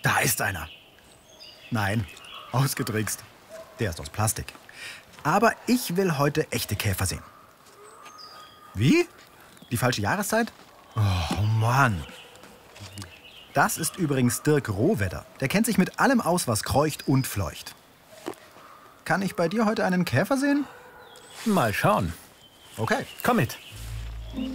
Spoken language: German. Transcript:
Da ist einer. Nein, ausgetrickst. Der ist aus Plastik. Aber ich will heute echte Käfer sehen. Wie? Die falsche Jahreszeit? Oh Mann. Das ist übrigens Dirk Rohwedder. Der kennt sich mit allem aus, was kreucht und fleucht. Kann ich bei dir heute einen Käfer sehen? Mal schauen. Okay. Komm mit.